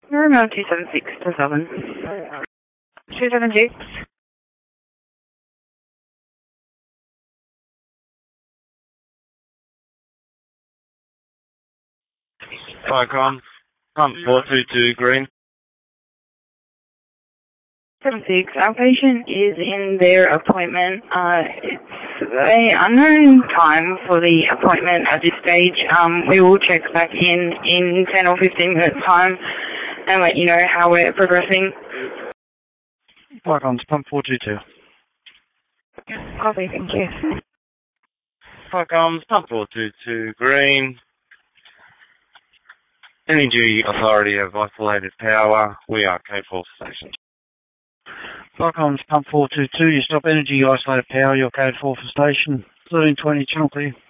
You're around 276 to 7. 276. Vicom, pump 422 green. 76. Our patient is in their appointment. It's an unknown time for the appointment at this stage. We will check back in 10 or 15 minutes time and let you know how we're progressing. Vicom's pump 422. Copy, thank you. Vicom's pump 422 green. Energy Authority have isolated power. We are K4 station. Vicom's pump 422. You stop energy isolated power. You're code 4 for station. 1320 channel clear.